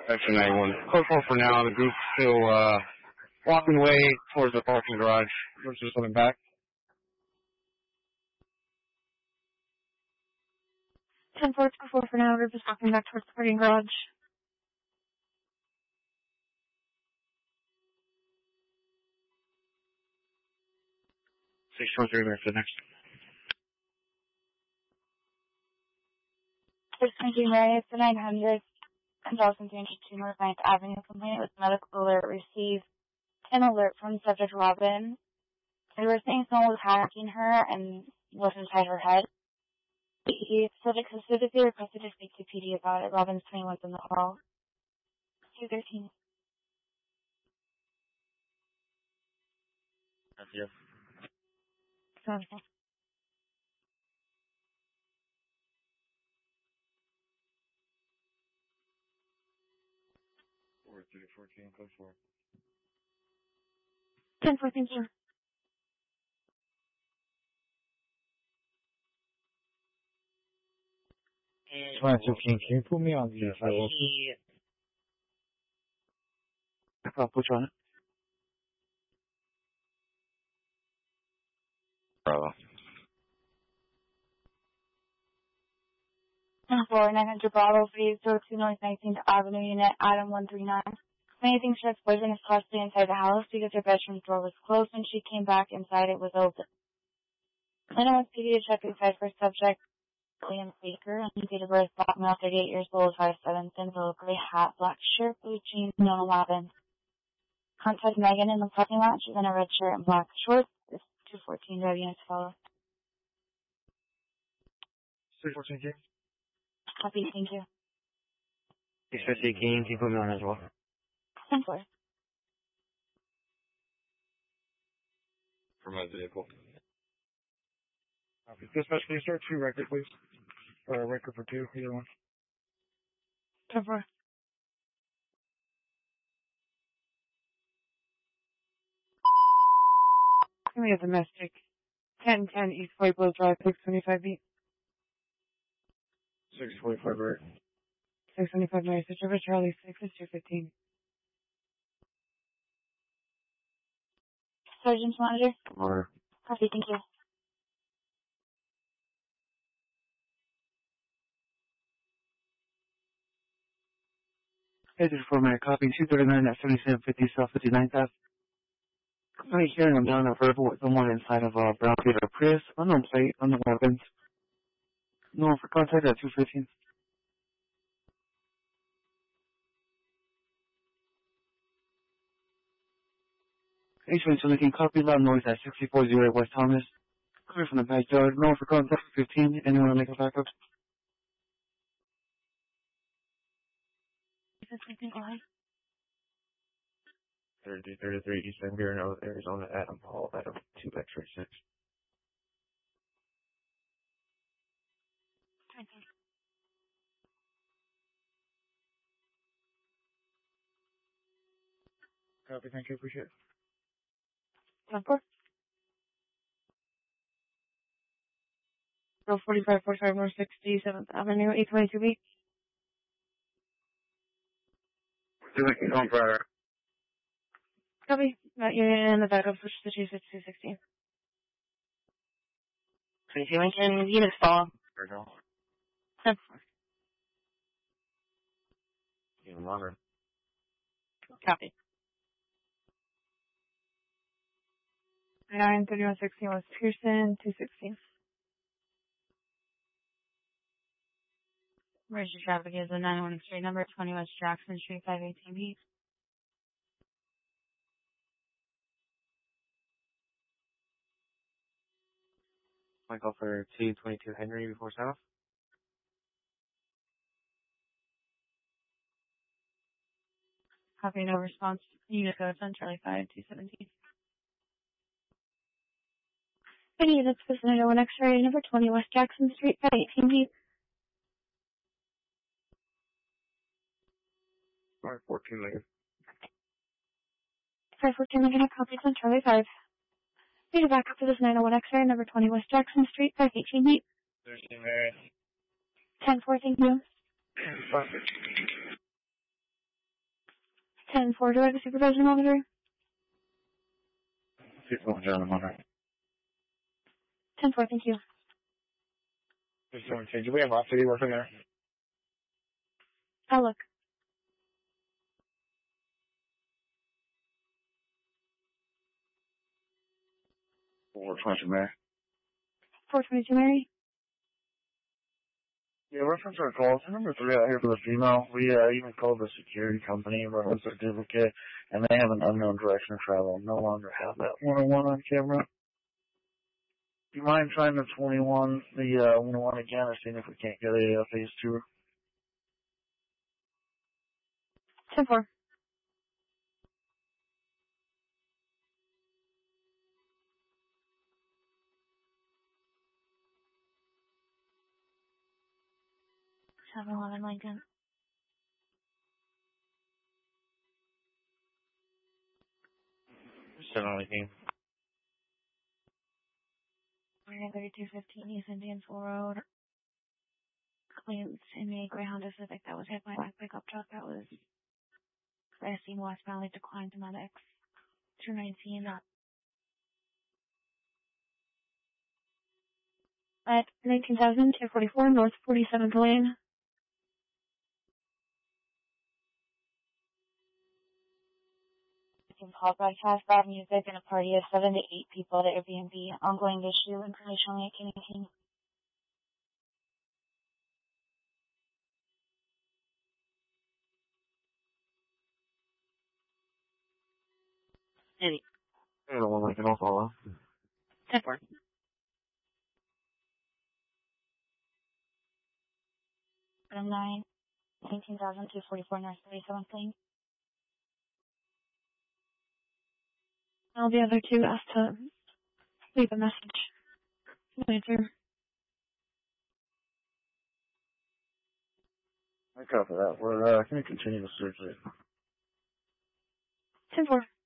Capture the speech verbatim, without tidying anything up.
Section ninety-one. Code four for now. The group's still uh, walking away towards the parking garage. We're just coming back. ten four two four for now. We're just walking back towards the parking garage. six twenty-three minutes to the next. six twenty-three Mary, it's the nine hundred and Dawson two North ninth Avenue complaint with medical alert received an alert from subject Robin. They were saying someone was hacking her and was inside her head. The subject specifically requested to speak to P D about it. Robin's twenty-one in the hall. two thirteen. That's you. Sounds good. four three fourteen, code four. ten four, thank you. twenty fifteen, can you put me on the Yeah, table? I'll put you on it. Bravo. ten four, nine hundred Bravo, please, zero two North nineteenth Avenue, Unit, Adam one three nine. Anything she poison is possibly inside the house because her bedroom door was closed when she came back inside it was open. Then I wants P D to check inside for subject William Baker, and date of birth, black male, thirty-eight years old, five seven, thin, little gray hat, black shirt, blue jeans, no weapons. Contact Megan in the parking lot. She's in a red shirt and black shorts. It's two fourteen, drive units follow. six fourteen, King. Copy, thank you. six fifty, King. Can you put me on as well? ten four. For my vehicle. Okay. Dispatch, please start two record, please. Or a record for two, either one. ten four. We have domestic. ten ten East Pueblo Drive, six twenty-five B. six forty-five, right? six twenty-five Mary River, Charlie six is two fifteen. Sergeant Monitor. Or Copy, thank you. Hey, this is for my copy, two thirty-nine at seventy-seven fifty South fifty-ninth Ave. I'm hearing I'm down a verbal with someone inside of a brown Peter Prius, unknown plate, unknown weapons. No one for contact at two fifteen. H one seventeen, copy, loud noise at sixty-four oh eight West Thomas. Clear from the backyard, no one for contact fifteen. Anyone want to make a backup? Is this something on? thirty thirty-three East Van Buren, Arizona, Adam Hall, Adam two X-ray six. Copy, thank you, appreciate it. ten four. Row forty-five forty-five North sixty-seventh Avenue, eight twenty-two B. Do it on fire. Copy. Not unit in the backup, switch to two six two sixteen. twenty-two Lincoln, units follow. ten four. Even longer. Copy. nine thirty-one sixteen West Pearson, two sixteen. Registered traffic is the nine one street number, twenty West Jackson Street, five eighteen B. Michael for two twenty-two Henry before south. Copy, no response. Unit goes on Charlie five two seventeen. Any units vicinity one X-ray number twenty West Jackson Street, five eighteen B. five fourteen Lincoln. five fourteen Lincoln, copies on Charlie five. Need to back up to this nine oh one X-ray number twenty West Jackson Street, five eighteen B. thirteen Mary. ten four, thank you. Five ten four, do I have a supervisor monitor? People in general monitor. ten four, thank you. Just want to say, do we have off-duty working there? I'll look. four twenty-two Mary. four twenty-two Mary? Yeah, reference our calls. Number three out here for the female. We uh, even called the security company, reference a duplicate, and they have an unknown direction of travel. No longer have that one oh one on camera. Do you mind trying the twenty-one, the uh, one oh one again, or seeing if we can't get a uh, phase two? ten four. seven eleven Lincoln. seven Lincoln. thirty-two fifteen East Indian School Road. Claims in a Greyhound Pacific that was hit by a pickup truck that was resting westbound. They declined to medics. two nineteen. At nineteen thousand, two forty-four, North forty-seventh Lane. Call broadcast, loud music, and a party of seven to eight people at Airbnb. Ongoing issue, information only at King King. Any. I don't want Lincoln, I'll follow. ten four. nine, nineteen thousand, two forty-four, North forty-seventh Lane. All the other two asked to leave a message. Later. I copy that. We're uh, going to continue to search it. ten four.